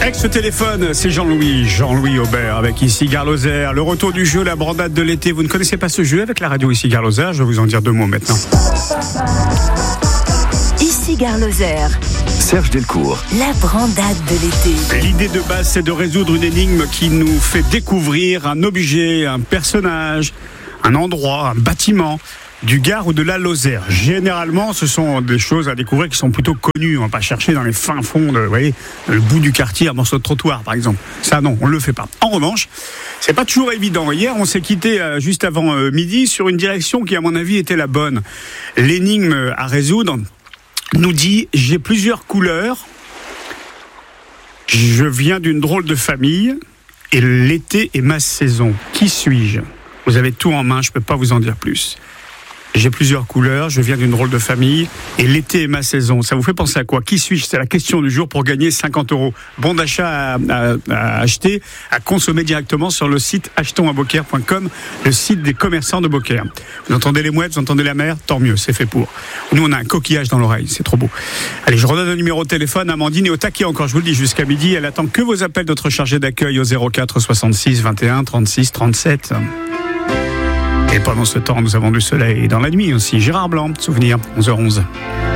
Ex-téléphone, c'est Jean-Louis Aubert avec Ici Gare Lozère. Le retour du jeu, la brandade de l'été. Vous ne connaissez pas ce jeu avec la radio Ici Gare Lozère? Je vais vous en dire 2 mots maintenant. Ici Gare Lozère. Serge Delcourt. La brandade de l'été. L'idée de base, c'est de résoudre une énigme qui nous fait découvrir un objet, un personnage, un endroit, un bâtiment du Gard ou de la Lozère. Généralement, ce sont des choses à découvrir qui sont plutôt connues. On va pas chercher dans les fins fonds, vous voyez, le bout du quartier, un morceau de trottoir, par exemple. Ça, non, on le fait pas. En revanche, c'est pas toujours évident. Hier, on s'est quitté juste avant midi sur une direction qui, à mon avis, était la bonne. L'énigme à résoudre nous dit: j'ai plusieurs couleurs, je viens d'une drôle de famille et l'été est ma saison. Qui suis-je? Vous avez tout en main, je peux pas vous en dire plus. J'ai plusieurs couleurs, je viens d'une drôle de famille et l'été est ma saison. Ça vous fait penser à quoi? Qui suis-je? C'est la question du jour pour gagner 50 €. Bon d'achat à acheter, à consommer directement sur le site achetonsabbeaucaire.com, le site des commerçants de Beaucaire. Vous entendez les mouettes, vous entendez la mer? Tant mieux, c'est fait pour. Nous, on a un coquillage dans l'oreille, c'est trop beau. Allez, je redonne le numéro de téléphone. Amandine est au taquet encore, je vous le dis, jusqu'à midi. Elle attend que vos appels, notre chargé d'accueil au 04 66 21 36 37. Et pendant ce temps, nous avons du soleil dans la nuit aussi. Gérard Blanc, souvenir, 11h11.